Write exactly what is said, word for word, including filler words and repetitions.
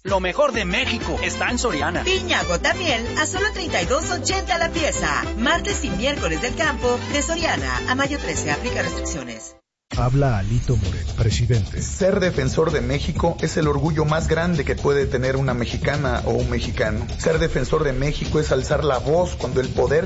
Lo mejor de México está en Soriana. Piña Gotamiel a solo treinta y dos ochenta la pieza. Martes y miércoles del campo de Soriana. A mayo trece, aplica restricciones. Habla Alito Moreno, presidente. Ser defensor de México es el orgullo más grande que puede tener una mexicana o un mexicano. Ser defensor de México es alzar la voz cuando el poder